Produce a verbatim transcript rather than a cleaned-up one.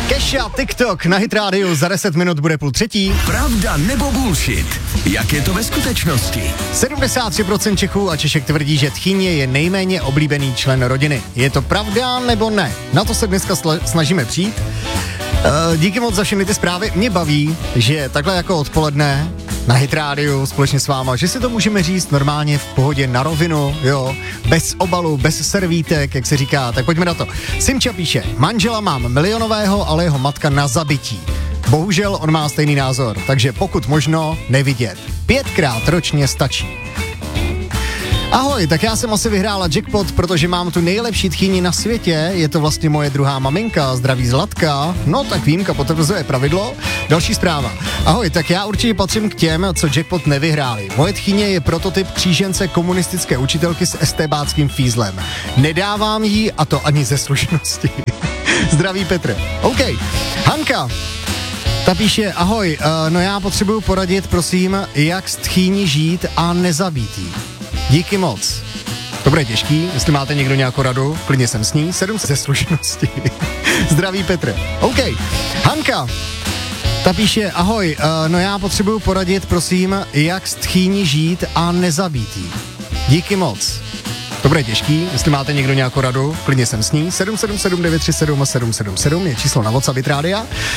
Kesha, TikTok na Hit rádiu, za deset minut bude půl třetí. Pravda nebo bullshit? Jak je to ve skutečnosti? sedmdesát tři procent Čechů a Češek tvrdí, že tchýně je nejméně oblíbený člen rodiny. Je to pravda nebo ne? Na to se dneska sl- snažíme přijít. Uh, díky moc za všechny ty zprávy. Mě baví, že takhle jako odpoledne na Hit rádiu společně s váma, že si to můžeme říct normálně v pohodě na rovinu, jo, bez obalu, bez servítek, jak se říká. Tak pojďme na to. Simča píše, manžela mám milionového, ale jeho matka na zabití. Bohužel on má stejný názor, takže pokud možno nevidět. Pětkrát ročně stačí. Ahoj, tak já jsem asi vyhrála jackpot, protože mám tu nejlepší tchýni na světě, je to vlastně moje druhá maminka, zdraví Zlatka, no tak výjimka potvrzuje pravidlo. Další zpráva. Ahoj, tak já určitě patřím k těm, co jackpot nevyhráli. Moje tchýně je prototyp křížence komunistické učitelky s estébáckým fízlem. Nedávám jí a to ani ze slušnosti. Zdraví Petr. OK, Hanka. Ta píše, ahoj, uh, no já potřebuju poradit, prosím, jak s tchýní žít a nezabít jí. Díky moc. To bude těžký, jestli máte někdo nějakou radu, klidně jsem s ní, sedm ze slušnosti. Zdraví Petr. OK. Hanka. Ta píše, ahoj, uh, no já potřebuju poradit, prosím, jak s tchýní žít a nezabít jí. Díky moc. To bude těžký, jestli máte někdo nějakou radu, klidně jsem s ní, sedm sedm sedm devět tři sedm sedm sedm sedm je číslo na WhatsApp Hit rádia.